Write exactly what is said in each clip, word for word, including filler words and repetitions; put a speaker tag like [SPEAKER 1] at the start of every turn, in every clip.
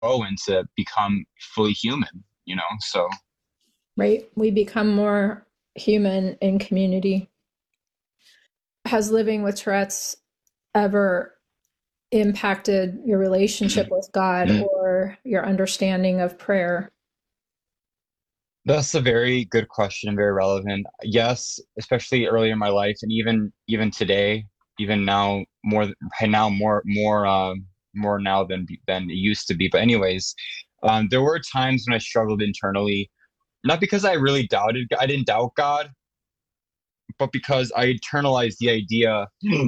[SPEAKER 1] and to become fully human, you know? So
[SPEAKER 2] right? We become more human in community. Has living with Tourette's ever impacted your relationship with God or your understanding of prayer?
[SPEAKER 1] that's a very good question, very relevant. Yes, especially earlier in my life, and even even today, even now, more th- now more more um more now than than it used to be. But anyways, um, there were times when I struggled internally, not because I really doubted, I didn't doubt God, but because I internalized the idea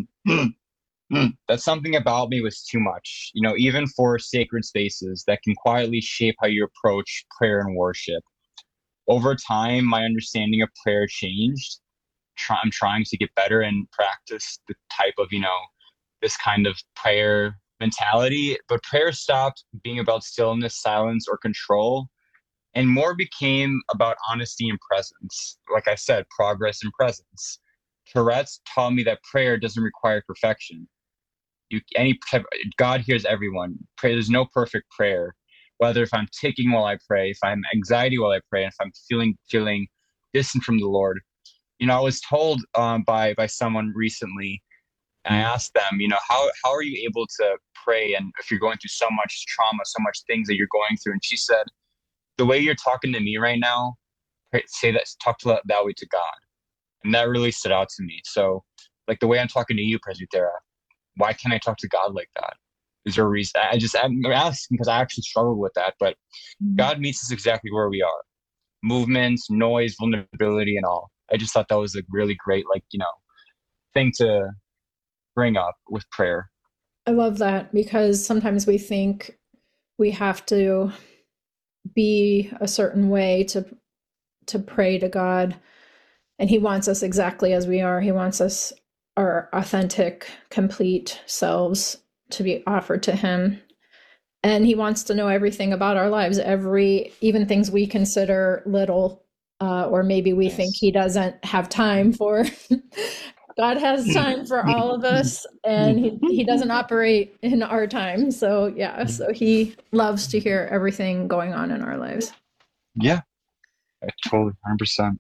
[SPEAKER 1] that something about me was too much. You know, even for sacred spaces that can quietly shape how you approach prayer and worship. Over time, my understanding of prayer changed. Try, I'm trying to get better and practice the type of, you know, this kind of prayer mentality. But prayer stopped being about stillness, silence, or control, and more became about honesty and presence. Like I said, progress and presence. Tourette's taught me that prayer doesn't require perfection. You any God hears everyone. Pray, there's no perfect prayer. Whether if I'm ticking while I pray, if I'm anxiety while I pray, if I'm feeling feeling distant from the Lord. You know, I was told um, by by someone recently. And I asked them, you know, how how are you able to pray, and if you're going through so much trauma, so much things that you're going through? And she said, the way you're talking to me right now, pray, say that, talk to that, that way to God, and that really stood out to me. So, like the way I'm talking to you, Presbytera, why can't I talk to God like that? Is there a reason? I just I'm asking because I actually struggle with that, but God meets us exactly where we are. Movements, noise, vulnerability, and all. I just thought that was a really great, like, you know, thing to bring up with prayer.
[SPEAKER 2] I love that because sometimes we think we have to be a certain way to to pray to God, and he wants us exactly as we are. He wants us our authentic, complete selves to be offered to him. And he wants to know everything about our lives, every even things we consider little, uh, or maybe we think
[SPEAKER 1] Yes.
[SPEAKER 2] he doesn't have time for. God has time for all of us, and he, he doesn't operate in our time. So, yeah, so he loves to hear everything going on in our lives.
[SPEAKER 1] Yeah, I totally one hundred percent.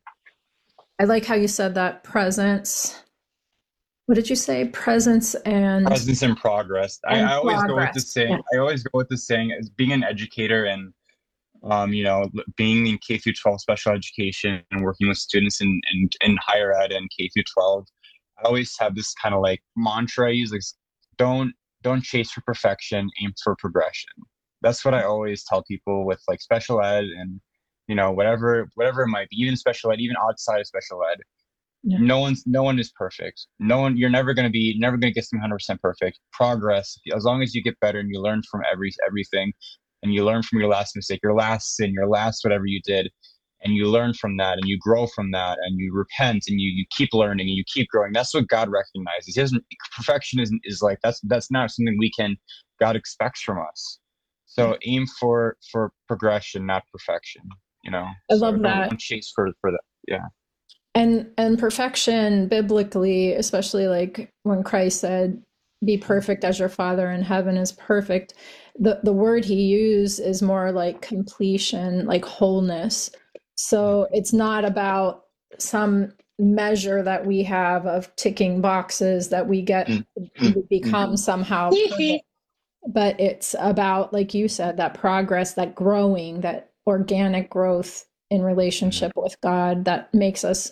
[SPEAKER 2] I like how you said that presence. What did you say? Presence and
[SPEAKER 1] Presence and progress. I, I
[SPEAKER 2] and
[SPEAKER 1] always go with the
[SPEAKER 2] progress.
[SPEAKER 1] saying,
[SPEAKER 2] Yeah.
[SPEAKER 1] I always go with the saying as being an educator and um, you know, being in K through twelve special education and working with students in, in, in higher ed and K through twelve, I always have this kind of like mantra I use, like, don't, don't chase for perfection, aim for progression. That's what I always tell people with like special ed and, you know, whatever, whatever it might be, even special ed, even outside of special ed.
[SPEAKER 2] Yeah.
[SPEAKER 1] No one's, no one is perfect. No one, you're never going to be, never going to get one hundred percent perfect. Progress, as long as you get better and you learn from every, everything, and you learn from your last mistake, your last sin, your last whatever you did, and you learn from that and you grow from that and you repent and you you keep learning and you keep growing. That's what God recognizes. He doesn't perfection is is like that's that's not something we can God expects from us. So aim for for progression, not perfection, you know.
[SPEAKER 2] I
[SPEAKER 1] So
[SPEAKER 2] love
[SPEAKER 1] don't
[SPEAKER 2] that.
[SPEAKER 1] don't chase for for that. Yeah.
[SPEAKER 2] And and perfection biblically, especially like when Christ said, "Be perfect as your Father in heaven is perfect." The the word he used is more like completion, like wholeness. So it's not about some measure that we have of ticking boxes that we get we become somehow perfect, but it's about, like you said, that progress, that growing, that organic growth in relationship with God that makes us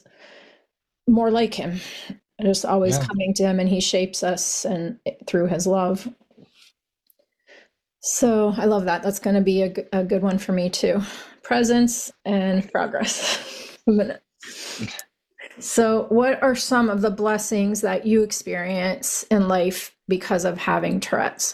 [SPEAKER 2] more like him, just always
[SPEAKER 1] Yeah.
[SPEAKER 2] coming to him, and he shapes us and through his love. So I love that. That's going to be a, a good one for me too. Presence and progress. So, what are some of the blessings that you experience in life because of having Tourette's?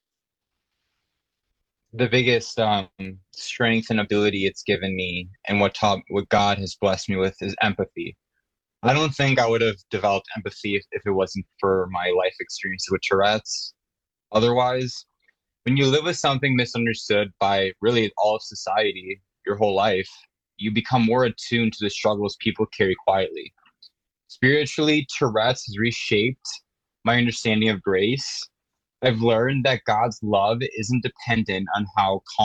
[SPEAKER 1] The biggest um, strength and ability it's given me, and what taught what God has blessed me with, is empathy. I don't think I would have developed empathy if, if it wasn't for my life experience with Tourette's. Otherwise, when you live with something misunderstood by really all of society your whole life, you become more attuned to the struggles people carry quietly. Spiritually, Tourette's has reshaped my understanding of grace. I've learned that God's love isn't dependent on how